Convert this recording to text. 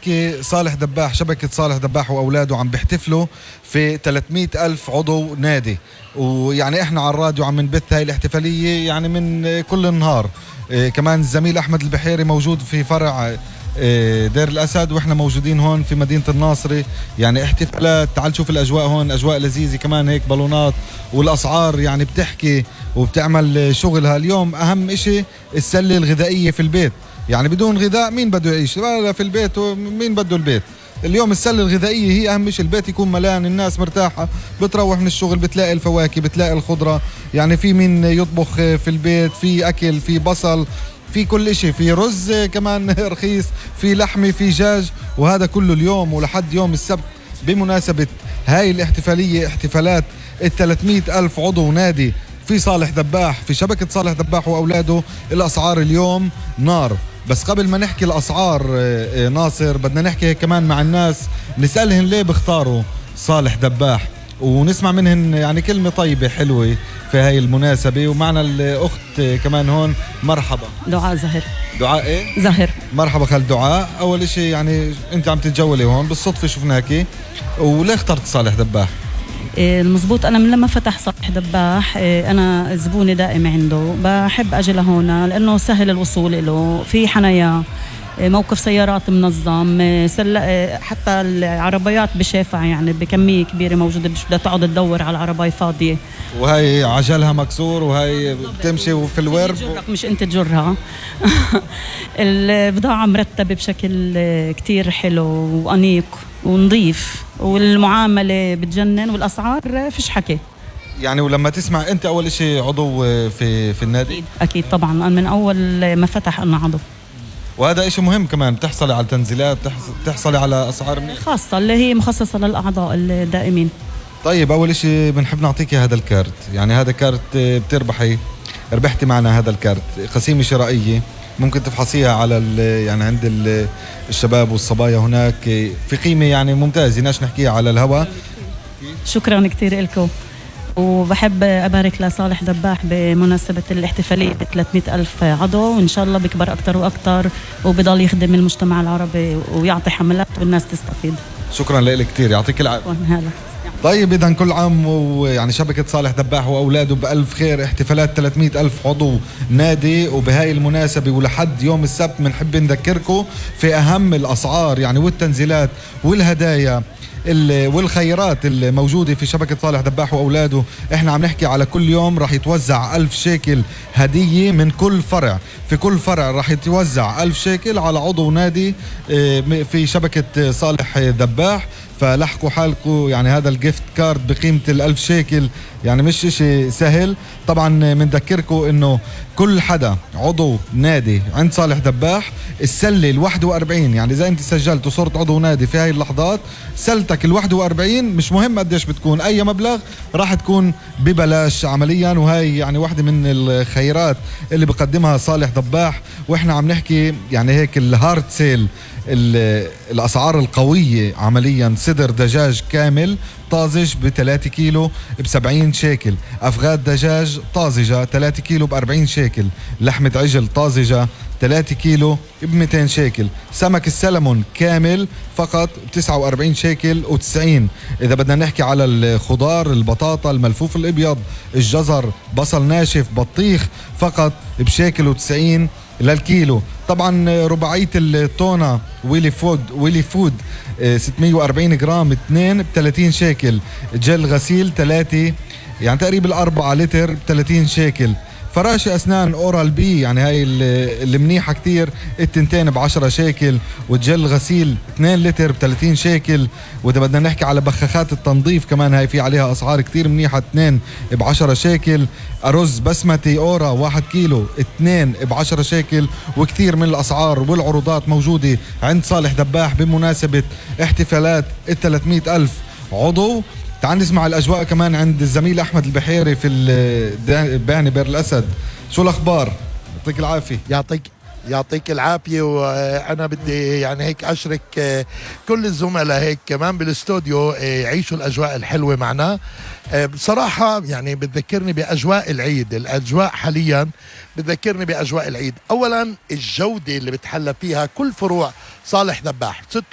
نحكي صالح دباح، شبكة صالح دباح وأولاده عم بيحتفلوا في 300 ألف عضو نادي. ويعني إحنا على الراديو عم نبث هاي الاحتفالية يعني من كل النهار. كمان الزميل أحمد البحيري موجود في فرع دير الأسد، وإحنا موجودين هون في مدينة الناصري. يعني احتفالات، تعال شوف الأجواء هون، أجواء لذيذة، كمان هيك بالونات، والأسعار يعني بتحكي وبتعمل شغلها. اليوم أهم إشي السلة الغذائية في البيت، يعني بدون غذاء مين بده يعيش؟ لا في البيت، مين بده البيت؟ اليوم السلة الغذائية هي أهم شيء، البيت يكون ملان، الناس مرتاحة، بتروح من الشغل بتلاقي الفواكه، بتلاقي الخضرة، يعني في مين يطبخ في البيت، في أكل، في بصل، في كل إشي، في رز كمان رخيص، في لحمة، في دجاج، وهذا كله اليوم ولحد يوم السبت بمناسبة هاي الاحتفالية، احتفالات 300 ألف عضو نادي في صالح دباح، في شبكة صالح دباح وأولاده. الأسعار اليوم نار. بس قبل ما نحكي الأسعار ناصر، بدنا نحكي كمان مع الناس، نسألهن ليه بيختاروا صالح دباح، ونسمع منهن يعني كلمة طيبة حلوة في هاي المناسبة. ومعنا الأخت كمان هون. مرحبا. دعاء زهر. دعاء ايه؟ زهر. مرحبا خال دعاء. أول إشي يعني أنت عم تتجولي هون بالصدفة شفناكي، وليه اخترت صالح دباح؟ المزبوط، أنا من لما فتح صالح دباح أنا زبونة دائم عنده، بحب أجي لهون لأنه سهل الوصول له، في حنايا، موقف سيارات منظم، حتى العربيات بشافع يعني بكمية كبيرة موجودة، مش بدها تقعد تدور على العربية فاضية. وهي عجلها مكسور وهي بتمشي وفي الورب مش انت تجرها. البضاعة مرتبة بشكل كتير حلو وأنيق ونظيف، والمعاملة بتجنن، والأسعار فيش حكي. يعني ولما تسمع انت اول اشي عضو في النادي؟ اكيد طبعا، من اول ما فتح انا عضو. وهذا اشي مهم كمان، بتحصلي على تنزيلات، بتحصلي على اسعار خاصة اللي هي مخصصة للاعضاء الدائمين. طيب اول اشي بنحب نعطيك هذا الكارت، يعني هذا كارت بتربحي، ربحتي معنا هذا الكارت، قسيمة شرائية ممكن تفحصيها على يعني عند الشباب والصبايا هناك، في قيمة يعني ممتازة، ناش نحكيها على الهواء. شكرا كتير لكم، وبحب أبارك لصالح دباح بمناسبة الاحتفالية ب 300 ألف عضو، وإن شاء الله بيكبر أكتر وأكتر وبضل يخدم المجتمع العربي ويعطي حملات والناس تستفيد. شكرا لك كتير، يعطيك العافية. طيب إذا كل عام ويعني شبكة صالح دباح وأولاده بألف خير، احتفالات 300 ألف عضو نادي. وبهاي المناسبة ولحد يوم السبت بنحب نذكركم في أهم الأسعار يعني والتنزيلات والهدايا والخيرات الموجودة في شبكة صالح دباح وأولاده. احنا عم نحكي على كل يوم راح يتوزع 1000 شيكل هدية من كل فرع، في كل فرع راح يتوزع 1000 شيكل على عضو نادي في شبكة صالح دباح. فلحقوا حالكم، يعني هذا الجيفت كارد بقيمة 1000 شيكل يعني مش اشي سهل. طبعا منذكركم انه كل حدا عضو نادي عند صالح دباح السلة 41، يعني اذا انت سجلت وصرت عضو نادي في هاي اللحظات سلتك 41 مش مهم قديش بتكون، اي مبلغ راح تكون ببلاش عمليا. وهاي يعني واحدة من الخيرات اللي بقدمها صالح دباح. واحنا عم نحكي يعني هيك الهارد سيل، الأسعار القوية عمليا. صدر دجاج كامل طازج ب3 كيلو ب70 شيكل، أفغاد دجاج طازجة 3 كيلو ب40 شيكل، لحمة عجل طازجة 3 كيلو ب200 شيكل، سمك السلمون كامل فقط ب49 شيكل و90. إذا بدنا نحكي على الخضار، البطاطا، الملفوف الأبيض، الجزر، بصل ناشف، بطيخ فقط بشيكل و90 للكيلو. طبعا رباعية التونة ويلي فود 640 جرام 2 ب30 شيكل، جل غسيل 3 يعني تقريبا 4 لتر ب30 شيكل، فراشة أسنان أورال بي يعني هاي اللي منيحة كتير التنتين ب10 شيكل، وجل غسيل 2 لتر ب30 شيكل. وإذا بدنا نحكي على بخاخات التنظيف كمان هاي في عليها أسعار كتير منيحة 2 ب10 شيكل، أرز بسمتي أورا 1 كيلو 2 ب10 شيكل. وكتير من الأسعار والعروضات موجودة عند صالح دباح بمناسبة احتفالات 300 ألف عضو. تعال نسمع الأجواء كمان عند الزميل أحمد البحيري في بعني بير الأسد. شو الأخبار؟ يعطيك العافية. يعطيك العافية. وأنا بدي يعني هيك أشرك كل الزملاء هيك كمان بالاستوديو يعيشوا الأجواء الحلوة معنا. بصراحة يعني بتذكرني بأجواء العيد، الأجواء حاليا بتذكرني بأجواء العيد. أولا الجودة اللي بتحلى فيها كل فروع صالح دباح،